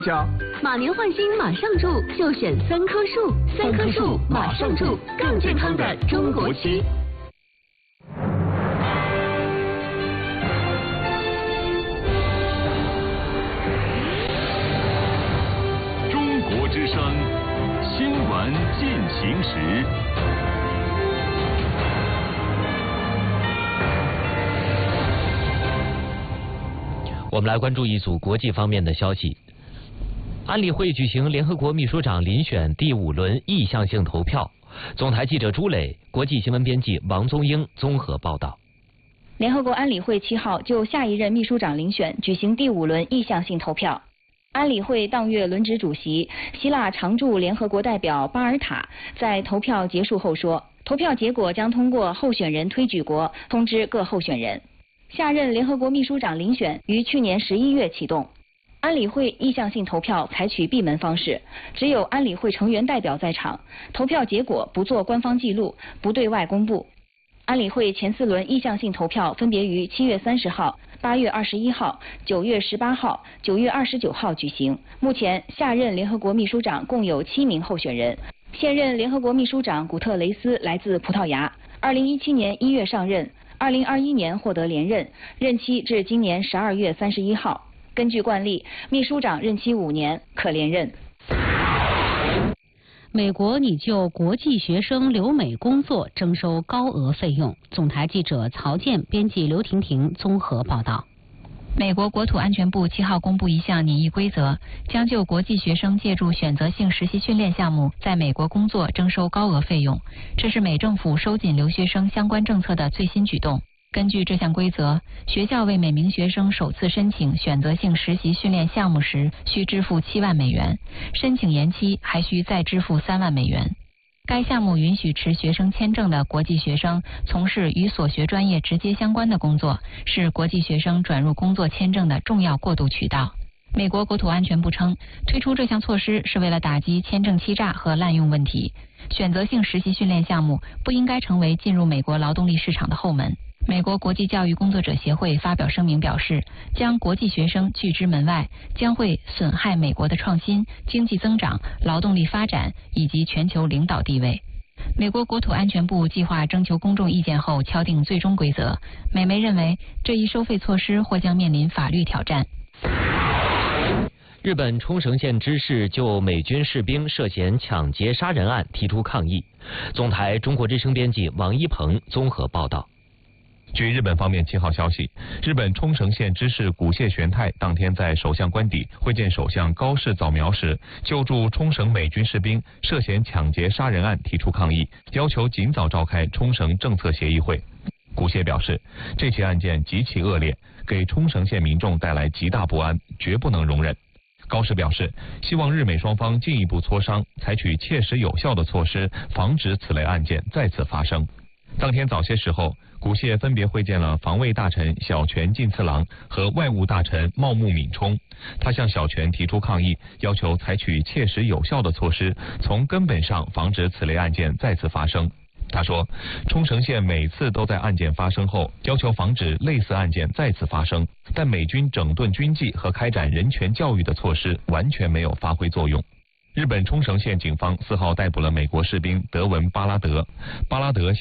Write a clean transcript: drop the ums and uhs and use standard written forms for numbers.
马年换新马上住，就选3棵树，3棵树马上住，更健康的中国区。 中国之声新闻进行时。 我们来关注一组国际方面的消息。安理会举行联合国秘书长遴选第5轮意向性投票。总台记者朱磊、国际新闻编辑王宗英综合报道。 联合国安理会7号就下一任秘书长遴选举行第5轮意向性投票。安理会当月轮值主席希腊常驻联合国代表巴尔塔在投票结束后说，投票结果将通过候选人推举国通知各候选人。下任联合国秘书长遴选于去年11月启动。安理会意向性投票采取闭门方式，只有安理会成员代表在场，投票结果不做官方记录，不对外公布。安理会前4轮意向性投票分别于7月30号、8月21号、9月18号、9月29号举行。目前下任联合国秘书长共有7名候选人。现任联合国秘书长古特雷斯来自葡萄牙，2017年1月上任，2021年获得连任，任期至今年12月31号。根据惯例，秘书长任期5年，可连任。 美国拟就国际学生留美工作征收高额费用。总台记者曹健、编辑刘婷婷综合报道。 美国国土安全部7号公布一项拟议规则，将就国际学生借助选择性实习训练项目在美国工作征收高额费用。这是美政府收紧留学生相关政策的最新举动。根据这项规则，学校为每名学生首次申请选择性实习训练项目时需支付7万美元，申请延期还需再支付3万美元。该项目允许持学生签证的国际学生从事与所学专业直接相关的工作，是国际学生转入工作签证的重要过渡渠道。美国国土安全部称，推出这项措施是为了打击签证欺诈和滥用问题。选择性实习训练项目不应该成为进入美国劳动力市场的后门。美国国际教育工作者协会发表声明表示，将国际学生拒之门外，将会损害美国的创新、经济增长、劳动力发展以及全球领导地位。美国国土安全部计划征求公众意见后敲定最终规则。美媒认为，这一收费措施或将面临法律挑战。 日本冲绳县知事就美军士兵涉嫌抢劫杀人案提出抗议。总台中国之声编辑王一鹏综合报道。 据日本方面7号消息，日本冲绳县知事古谢玄太当天在首相官邸会见首相高市早苗时，就驻冲绳美军士兵涉嫌抢劫杀人案提出抗议，要求尽早召开冲绳政策协议会。古谢表示，这起案件极其恶劣，给冲绳县民众带来极大不安，绝不能容忍。高市表示，希望日美双方进一步磋商，采取切实有效的措施，防止此类案件再次发生。当天早些时候，古谢分别会见了防卫大臣小泉进次郎和外务大臣茂木敏充。他向小泉提出抗议，要求采取切实有效的措施，从根本上防止此类案件再次发生。他说，冲绳县每次都在案件发生后要求防止类似案件再次发生，但美军整顿军纪和开展人权教育的措施完全没有发挥作用。日本冲绳县警方4号逮捕了美国士兵德文·巴拉德。